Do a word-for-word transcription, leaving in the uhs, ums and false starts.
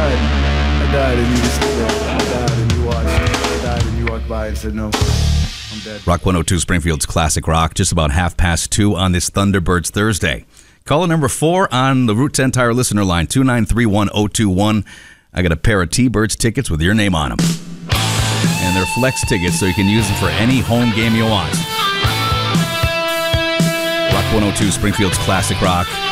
died. I died and you just stood there. I died and you watched. I died and you walked by and said, no, I'm dead. Rock one oh two, Springfield's Classic Rock, just about half past two on this Thunderbirds Thursday. Caller number four on the Route ten Tire listener line, two nine three one oh two one. I got a pair of T-Birds tickets with your name on them. And they're flex tickets, so you can use them for any home game you want. Rock one oh two, Springfield's Classic Rock.